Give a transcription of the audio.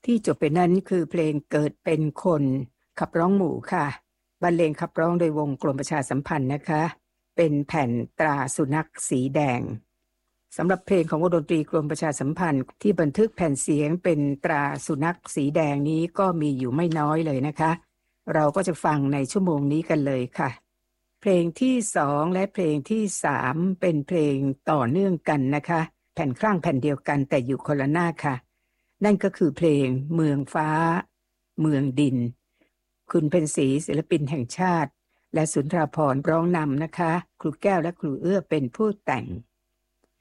ที่จบไปนั้นคือเพลงเกิดเป็นคนขับร้องหมู่ค่ะบรรเลงขับร้องโดยวงกรมประชาสัมพันธ์นะคะเป็นแผ่นตราสุนัขสีแดงสำหรับเพลงของวงดนตรีกรมประชาสัมพันธ์ที่บันทึกแผ่นเสียงเป็นตราสุนัขสีแดงนี้ก็มีอยู่ไม่น้อยเลยนะคะเราก็จะฟังในชั่วโมงนี้กันเลยค่ะเพลงที่2และเพลงที่3เป็นเพลงต่อเนื่องกันนะคะแผ่นคลั่งแผ่นเดียวกันแต่อยู่คนละหน้าค่ะนั่นก็คือเพลงเมืองฟ้าเมืองดินคุณเพ็ญศรีศิลปินแห่งชาติและสุนทราภรณ์ร้องนำนะคะครูแก้วและครูเอื้อเป็นผู้แต่ง